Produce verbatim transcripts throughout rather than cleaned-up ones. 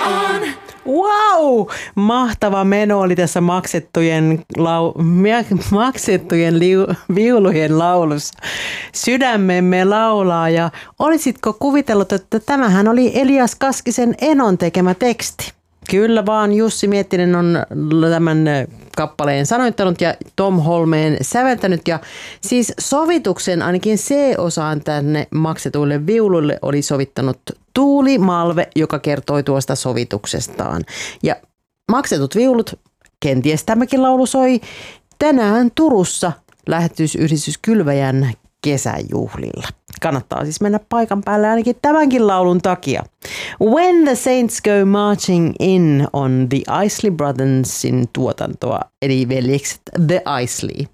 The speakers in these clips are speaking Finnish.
on. Wow! Mahtava meno oli tässä maksettujen, lau, maksettujen liu, viulujen laulussa. Sydämemme laulaa ja olisitko kuvitellut, että tämähän oli Elias Kaskisen Enon tekemä teksti? Kyllä vaan, Jussi Miettinen on tämän kappaleen sanoittanut ja Tom Holmeen säveltänyt. Ja siis sovituksen ainakin C-osaan tänne maksetuille viuluille oli sovittanut Tuuli Malve, joka kertoi tuosta sovituksestaan. Ja maksetut viulut, kenties tämäkin laulu soi tänään Turussa lähetysyhdistys Kylväjän kesäjuhlilla. Kannattaa siis mennä paikan päälle ainakin tämänkin laulun takia. When the Saints Go Marching In on The Isley Brothersin tuotantoa, eli veljekset The Isley.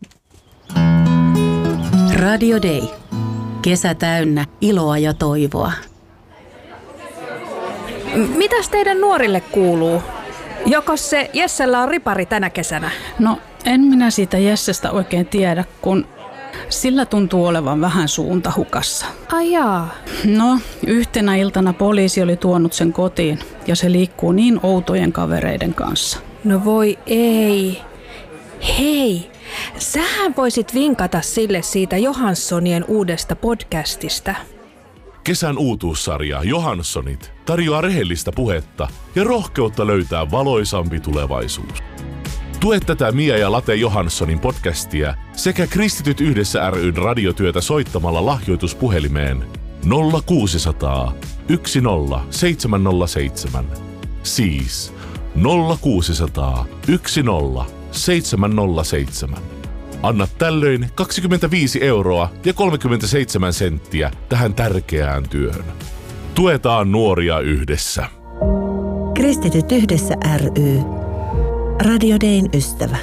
Radio Day. Kesä täynnä iloa ja toivoa. Mitäs teidän nuorille kuuluu? Jokos se Jessellä on ripari tänä kesänä? No, en minä siitä Jessestä oikein tiedä, kun sillä tuntuu olevan vähän suunta hukassa. Ai jaa. No, yhtenä iltana poliisi oli tuonut sen kotiin ja se liikkuu niin outojen kavereiden kanssa. No voi ei. Hei, sähän voisit vinkata sille siitä Johanssonien uudesta podcastista. Kesän uutuussarja Johanssonit tarjoaa rehellistä puhetta ja rohkeutta löytää valoisampi tulevaisuus. Tue tätä Mia ja Late Johanssonin podcastia sekä Kristityt yhdessä ry:n radiotyötä soittamalla lahjoituspuhelimeen nolla kuusisataa yksi nolla seitsemän nolla seitsemän. Siis nolla kuusisataa yksi nolla seitsemän nolla seitsemän. Anna tällöin kaksikymmentäviisi euroa ja kolmekymmentäseitsemän senttiä tähän tärkeään työhön. Tuetaan nuoria yhdessä. Kristityt yhdessä ry. Radio Dayn ystävä.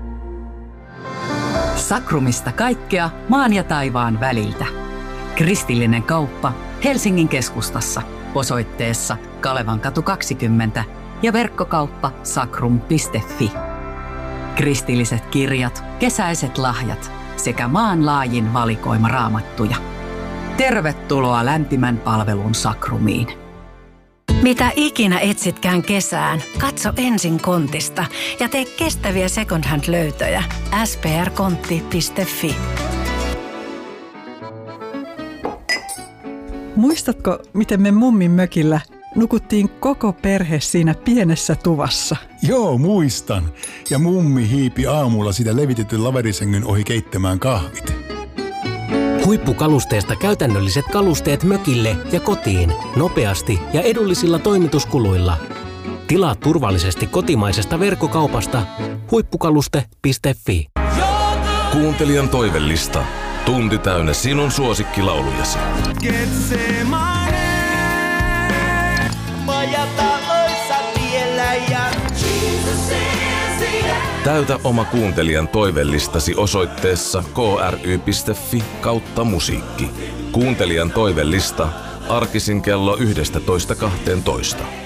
Sakrumista kaikkea maan ja taivaan väliltä. Kristillinen kauppa Helsingin keskustassa osoitteessa Kalevankatu kaksikymmentä ja verkkokauppa sakrum piste fi. Kristilliset kirjat, kesäiset lahjat sekä maanlaajin valikoima raamattuja. Tervetuloa lämpimän palvelun Sakrumiin. Mitä ikinä etsitkään kesään, katso ensin Kontista ja tee kestäviä second hand löytöjä. s p r kontti piste fi. Muistatko, miten me mummin mökillä nukuttiin koko perhe siinä pienessä tuvassa? Joo, muistan. Ja mummi hiipi aamulla sitä levitetyn laverisängyn ohi keittämään kahvit. Huippukalusteesta käytännölliset kalusteet mökille ja kotiin nopeasti ja edullisilla toimituskuluilla. Tilaa turvallisesti kotimaisesta verkkokaupasta huippukaluste piste fi. Kuuntelijan toivellista. Tunti täynnä sinun suosikkilaulujasi. Täytä oma kuuntelijan toivellistasi osoitteessa k r y piste f i kautta musiikki. Kuuntelijan toivellista arkisin kello yksitoista kahteentoista.